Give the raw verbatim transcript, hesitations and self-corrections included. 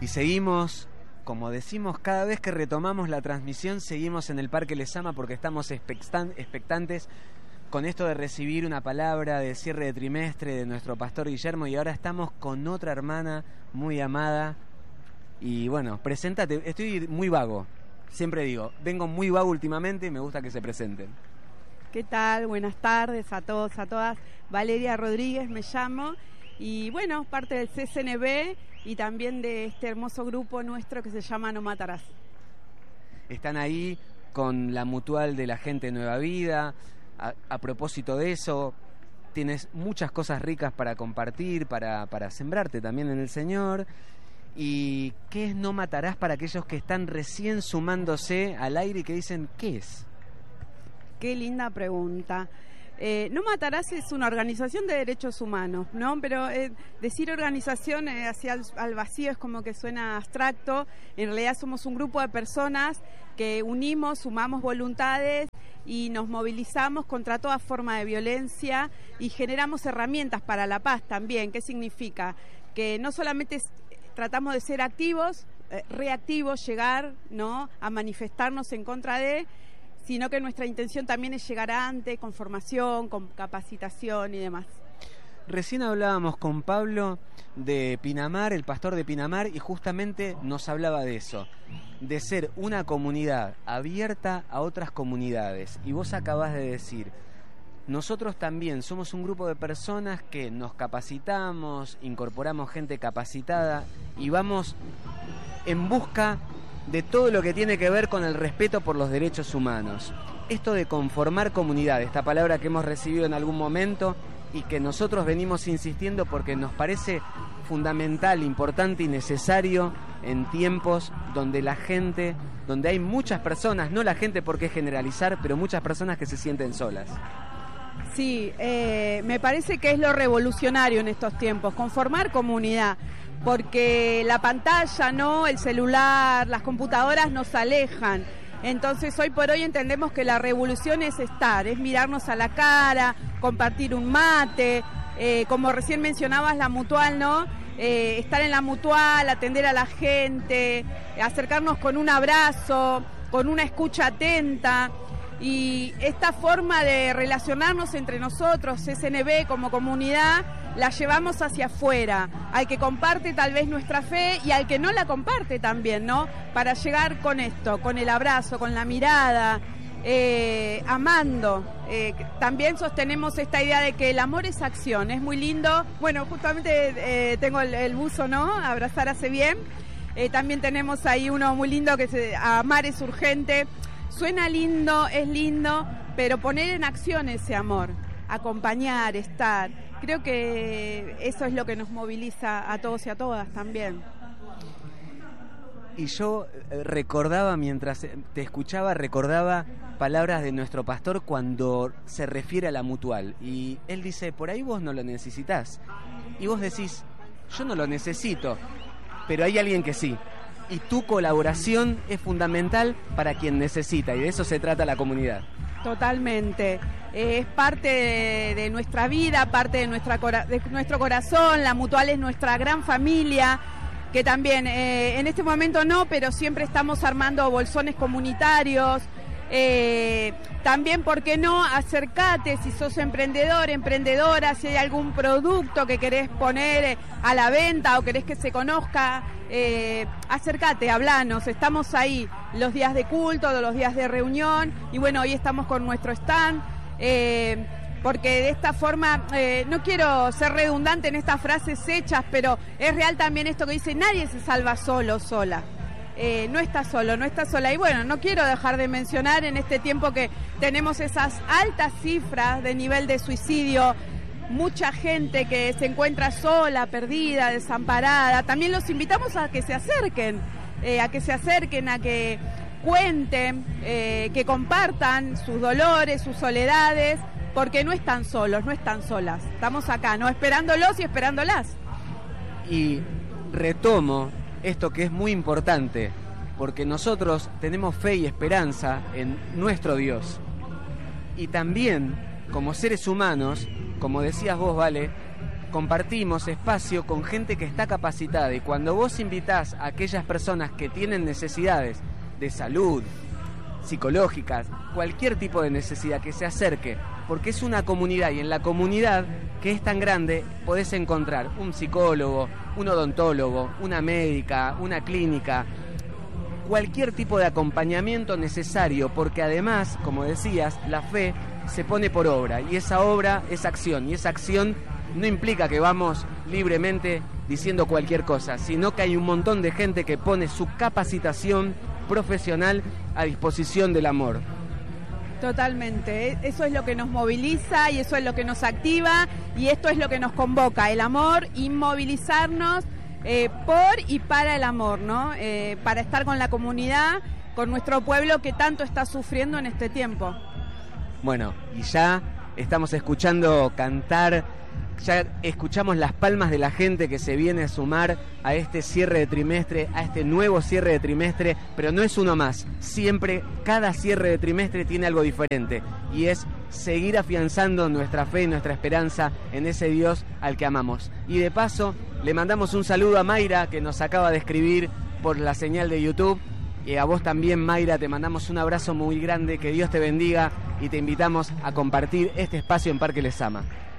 Y seguimos, como decimos, cada vez que retomamos la transmisión, seguimos en el Parque Lezama porque estamos expectantes con esto de recibir una palabra de cierre de trimestre de nuestro pastor Guillermo, y ahora estamos con otra hermana muy amada. Y bueno, preséntate, estoy muy vago, siempre digo, vengo muy vago últimamente y me gusta que se presenten. ¿Qué tal? Buenas tardes a todos, a todas. Valeria Rodríguez me llamo y bueno, parte del C S N B y también de este hermoso grupo nuestro que se llama No Matarás. Están ahí con la mutual de la gente de Nueva Vida. A, a propósito de eso, tienes muchas cosas ricas para compartir, para, para sembrarte también en el Señor. ¿Y qué es No Matarás para aquellos que están recién sumándose al aire y que dicen, ¿qué es? Qué linda pregunta. Eh, No Matarás es una organización de derechos humanos, ¿no? Pero eh, decir organización eh, hacia el, al vacío es como que suena abstracto. En realidad somos un grupo de personas que unimos, sumamos voluntades y nos movilizamos contra toda forma de violencia y generamos herramientas para la paz también. ¿Qué significa? Que no solamente es, tratamos de ser activos, eh, reactivos, llegar, ¿no?, a manifestarnos en contra de, sino que nuestra intención también es llegar antes, con formación, con capacitación y demás. Recién hablábamos con Pablo de Pinamar, el pastor de Pinamar, y justamente nos hablaba de eso, de ser una comunidad abierta a otras comunidades. Y vos acabás de decir, nosotros también somos un grupo de personas que nos capacitamos, incorporamos gente capacitada y vamos en busca de todo lo que tiene que ver con el respeto por los derechos humanos. Esto de conformar comunidad, esta palabra que hemos recibido en algún momento y que nosotros venimos insistiendo porque nos parece fundamental, importante y necesario en tiempos donde la gente, donde hay muchas personas, no la gente porque es generalizar, pero muchas personas que se sienten solas. Sí, eh, me parece que es lo revolucionario en estos tiempos, conformar comunidad, porque la pantalla, ¿no?, el celular, las computadoras nos alejan. Entonces hoy por hoy entendemos que la revolución es estar, es mirarnos a la cara, compartir un mate, eh, como recién mencionabas la mutual, ¿no? Eh, estar en la mutual, atender a la gente, acercarnos con un abrazo, con una escucha atenta. Y esta forma de relacionarnos entre nosotros, C S N B como comunidad, la llevamos hacia afuera, al que comparte tal vez nuestra fe y al que no la comparte también, ¿no? Para llegar con esto, con el abrazo, con la mirada, eh, amando. Eh, también sostenemos esta idea de que el amor es acción, es muy lindo. Bueno, justamente eh, tengo el, el buzo, ¿no? Abrazar hace bien. Eh, también tenemos ahí uno muy lindo que se, amar es urgente. Suena lindo, es lindo, pero poner en acción ese amor, acompañar, estar, creo que eso es lo que nos moviliza a todos y a todas también. Y yo recordaba, mientras te escuchaba, recordaba palabras de nuestro pastor cuando se refiere a la mutual. Y él dice, por ahí vos no lo necesitás. Y vos decís, yo no lo necesito, pero hay alguien que sí. Y tu colaboración es fundamental para quien necesita, y de eso se trata la comunidad. Totalmente. Eh, es parte de, de nuestra vida, parte de, nuestra cora- de nuestro corazón. La mutual es nuestra gran familia, que también eh, en este momento no, pero siempre estamos armando bolsones comunitarios. Eh, también, ¿por qué no? Acércate si sos emprendedor, emprendedora, si hay algún producto que querés poner a la venta o querés que se conozca, eh, acércate, hablanos, estamos ahí los días de culto, los días de reunión y bueno, hoy estamos con nuestro stand, eh, porque de esta forma, eh, no quiero ser redundante en estas frases hechas, pero es real también esto que dice, nadie se salva solo, sola. Eh, no está solo, no está sola. Y bueno, no quiero dejar de mencionar en este tiempo que tenemos esas altas cifras de nivel de suicidio, mucha gente que se encuentra sola, perdida, desamparada. También los invitamos a que se acerquen, eh, a que se acerquen, a que cuenten, eh, que compartan sus dolores, sus soledades, porque no están solos, no están solas. Estamos acá, ¿no? Esperándolos y esperándolas. Y retomo esto que es muy importante, porque nosotros tenemos fe y esperanza en nuestro Dios. Y también, como seres humanos, como decías vos, Vale, compartimos espacio con gente que está capacitada, y cuando vos invitás a aquellas personas que tienen necesidades de salud, psicológicas, cualquier tipo de necesidad, que se acerque, porque es una comunidad, y en la comunidad que es tan grande podés encontrar un psicólogo, un odontólogo, una médica, una clínica, cualquier tipo de acompañamiento necesario, porque además, como decías, la fe se pone por obra, y esa obra es acción, y esa acción no implica que vamos libremente diciendo cualquier cosa, sino que hay un montón de gente que pone su capacitación profesional a disposición del amor. Totalmente, eso es lo que nos moviliza y eso es lo que nos activa, y esto es lo que nos convoca, el amor, inmovilizarnos eh, por y para el amor, ¿no? Eh, para estar con la comunidad, con nuestro pueblo que tanto está sufriendo en este tiempo. Bueno, y ya estamos escuchando cantar, ya escuchamos las palmas de la gente que se viene a sumar a este cierre de trimestre, a este nuevo cierre de trimestre, pero no es uno más. Siempre, cada cierre de trimestre tiene algo diferente, y es seguir afianzando nuestra fe y nuestra esperanza en ese Dios al que amamos. Y de paso, le mandamos un saludo a Mayra, que nos acaba de escribir por la señal de YouTube. Y a vos también, Mayra, te mandamos un abrazo muy grande, que Dios te bendiga, y te invitamos a compartir este espacio en Parque Les Ama.